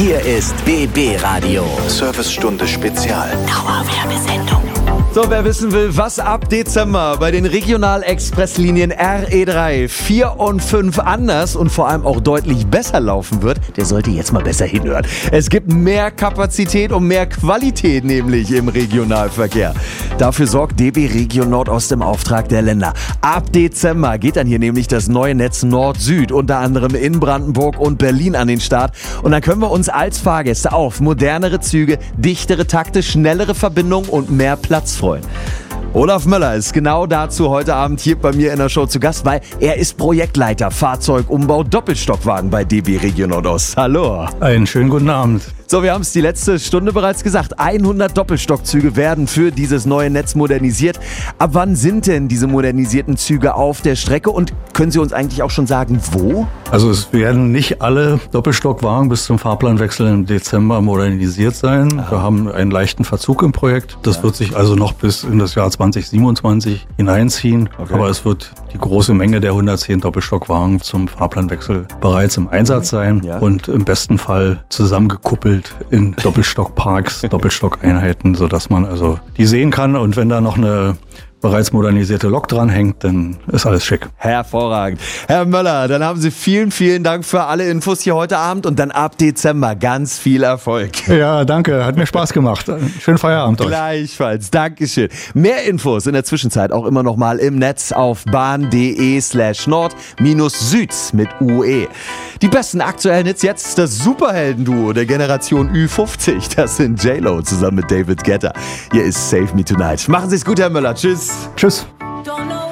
Hier ist BB Radio. Servicestunde Spezial. Dauerwerbesendung. So, wer wissen will, was ab Dezember bei den Regional-Express-Linien RE3, 4 und 5 anders und vor allem auch deutlich besser laufen wird, der sollte jetzt mal besser hinhören. Es gibt mehr Kapazität und mehr Qualität nämlich im Regionalverkehr. Dafür sorgt DB Region Nordost im Auftrag der Länder. Ab Dezember geht dann hier nämlich das neue Netz Nord-Süd, unter anderem in Brandenburg und Berlin an den Start. Und dann können wir uns als Fahrgäste auf modernere Züge, dichtere Takte, schnellere Verbindungen und mehr Platz freuen. Olaf Möller ist genau dazu heute Abend hier bei mir in der Show zu Gast, weil er ist Projektleiter Fahrzeugumbau Doppelstockwagen bei DB Region Nordost. Hallo. Einen schönen guten Abend. So, wir haben es die letzte Stunde bereits gesagt. 100 Doppelstockzüge werden für dieses neue Netz modernisiert. Ab wann sind denn diese modernisierten Züge auf der Strecke und können Sie uns eigentlich auch schon sagen, wo? Also es werden nicht alle Doppelstockwagen bis zum Fahrplanwechsel im Dezember modernisiert sein. Wir haben einen leichten Verzug im Projekt. Das wird sich also noch bis in das Jahr 2027 hineinziehen. Okay. Aber es wird die große Menge der 110 Doppelstockwagen zum Fahrplanwechsel bereits im Einsatz sein und im besten Fall zusammengekuppelt in Doppelstockparks, Doppelstockeinheiten, sodass man also die sehen kann. Und wenn da noch eine bereits modernisierte Lok dran hängt, dann ist alles schick. Hervorragend. Herr Möller, dann haben Sie vielen, vielen Dank für alle Infos hier heute Abend und dann ab Dezember ganz viel Erfolg. Ja, danke. Hat mir Spaß gemacht. Schönen Feierabend euch. Gleichfalls. Dankeschön. Mehr Infos in der Zwischenzeit auch immer noch mal im Netz auf bahn.de/nord-süd mit UE. Die besten aktuellen Hits jetzt das Superhelden-Duo der Generation Ü50. Das sind J-Lo zusammen mit David Guetta. Hier ist Save Me Tonight. Machen Sie es gut, Herr Möller. Tschüss. Tschüss. Don't